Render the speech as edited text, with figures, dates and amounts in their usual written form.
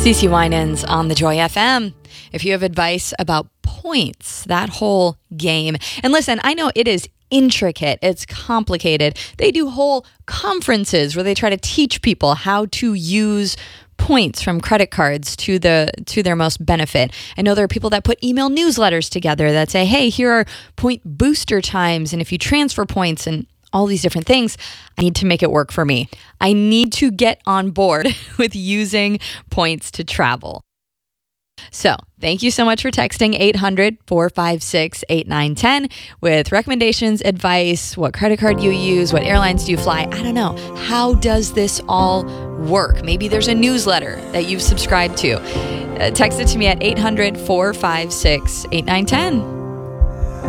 CeCe Winans on the Joy FM. If you have advice about points, that whole game. And listen, I know it is intricate. It's complicated. They do whole conferences where they try to teach people how to use points from credit cards to their most benefit. I know there are people that put email newsletters together that say, hey, here are point booster times. And if you transfer points and all these different things, I need to make it work for me. I need to get on board with using points to travel. So thank you so much for texting 800-456-8910 with recommendations, advice, what credit card you use, what airlines do you fly. I don't know. How does this all work? Maybe there's a newsletter that you've subscribed to. Text it to me at 800-456-8910.